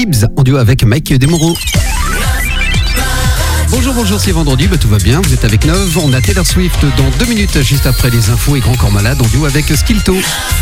Gibbs en duo avec Mike Desmoreaux. Bonjour, c'est vendredi, tout va bien, vous êtes avec Nov. On a Taylor Swift dans 2 minutes, juste après les infos et Grand Corps Malade en duo avec Skilto.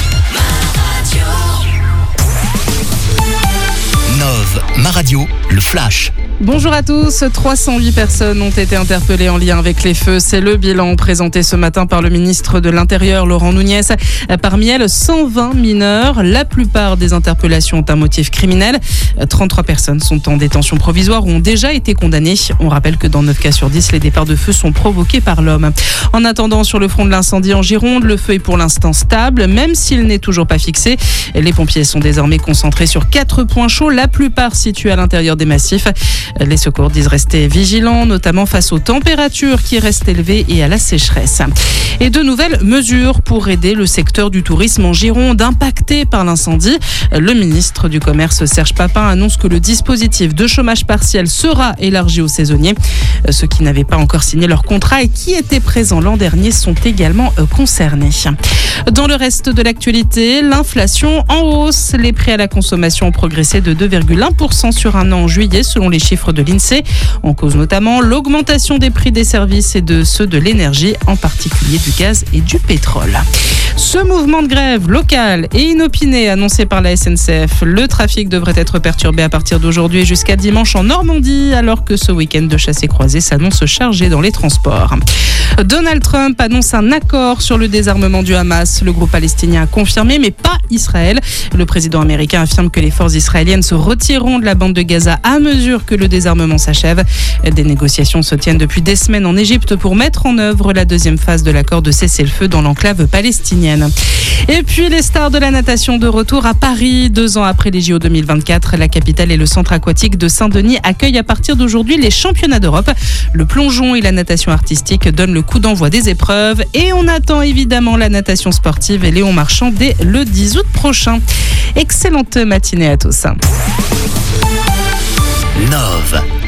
Nov, ma radio, le flash. Bonjour à tous, 308 personnes ont été interpellées en lien avec les feux. C'est le bilan présenté ce matin par le ministre de l'Intérieur, Laurent Nunez. Parmi elles, 120 mineurs. La plupart des interpellations ont un motif criminel. 33 personnes sont en détention provisoire ou ont déjà été condamnées. On rappelle que dans 9 cas sur 10, les départs de feu sont provoqués par l'homme. En attendant, sur le front de l'incendie en Gironde, le feu est pour l'instant stable, même s'il n'est toujours pas fixé. Les pompiers sont désormais concentrés sur 4 points chauds, la plupart situés à l'intérieur des massifs. Les secours disent rester vigilants, notamment face aux températures qui restent élevées et à la sécheresse. Et de nouvelles mesures pour aider le secteur du tourisme en Gironde impacté par l'incendie. Le ministre du Commerce, Serge Papin, annonce que le dispositif de chômage partiel sera élargi aux saisonniers. Ceux qui n'avaient pas encore signé leur contrat et qui étaient présents l'an dernier sont également concernés. Dans le reste de l'actualité, l'inflation en hausse. Les prix à la consommation ont progressé de 2,1% sur un an en juillet, selon les chiffres de l'INSEE. En cause notamment l'augmentation des prix des services et de ceux de l'énergie, en particulier du gaz et du pétrole. Ce mouvement de grève local et inopiné annoncé par la SNCF, le trafic devrait être perturbé à partir d'aujourd'hui jusqu'à dimanche en Normandie, alors que ce week-end de chassé-croisé s'annonce chargé dans les transports. Donald Trump annonce un accord sur le désarmement du Hamas. Le groupe palestinien a confirmé, mais pas Israël. Le président américain affirme que les forces israéliennes se retireront de la bande de Gaza à mesure que le désarmement s'achève. Des négociations se tiennent depuis des semaines en Égypte pour mettre en œuvre la deuxième phase de l'accord de cessez-le-feu dans l'enclave palestinienne. Et puis les stars de la natation de retour à Paris. 2 ans après les JO 2024, la capitale et le centre aquatique de Saint-Denis accueillent à partir d'aujourd'hui les championnats d'Europe. Le plongeon et la natation artistique donnent le coup d'envoi des épreuves. Et on attend évidemment la natation sportive et Léon Marchand dès le 10 août prochain. Excellente matinée à tous. Nov.